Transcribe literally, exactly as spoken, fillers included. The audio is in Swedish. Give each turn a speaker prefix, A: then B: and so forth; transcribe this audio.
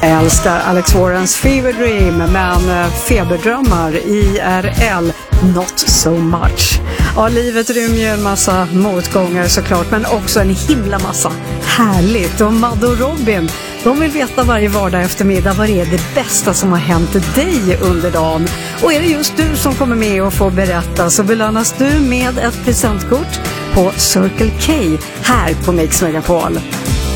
A: Jag älskar Alex Warrens Fever Dream, men feberdrömmar I R L not so much. Ja, livet rymmer ju en massa motgångar såklart, men också en himla massa härligt. Och Madde och Robin, de vill veta varje vardag eftermiddag vad är det bästa som har hänt dig under dagen. Och är det just du som kommer med och får berätta, så belönas du med ett presentkort på Circle K här på Mix Megapol.